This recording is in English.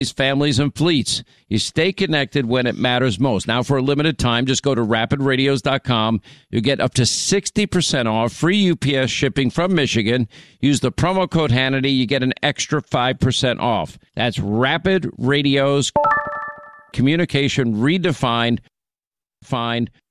families, and fleets. You stay connected when it matters most. Now, for a limited time, just go to rapidradios.com. You'll get up to 60% off, free UPS shipping from Michigan. Use the promo code Hannity. You get an extra 5% off. That's Rapid Radios. Communication redefined. Find